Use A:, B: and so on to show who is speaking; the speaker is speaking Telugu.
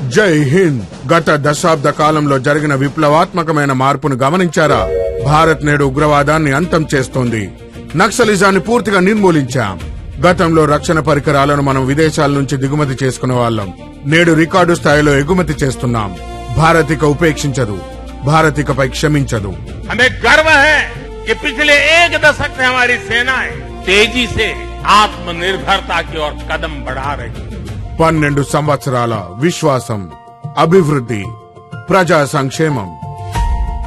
A: జై హింద్. గత దశాబ్ద కాలంలో జరిగిన విప్లవాత్మకమైన మార్పును గమనించారా? భారత్ నేడు ఉగ్రవాదాన్ని అంతం చేస్తోంది. నక్సలిజాన్ని పూర్తిగా నిర్మూలించాం. గతంలో రక్షణ పరికరాలను మనం విదేశాల నుంచి దిగుమతి చేసుకునే వాళ్ళం. నేడు రికార్డు స్థాయిలో ఎగుమతి చేస్తున్నాం. భారత్ ఇక ఉపేక్షించదు. భారత్ ఇకపై క్షమించదు.
B: हमें गर्व है कि पिछले एक दशक से हमारी सेनाएं तेजी से आत्मनिर्भरता की ओर कदम बढ़ा रही है.
A: 12 సంవత్సరాల విశ్వాసం, అభివృద్ధి, ప్రజా సంక్షేమం.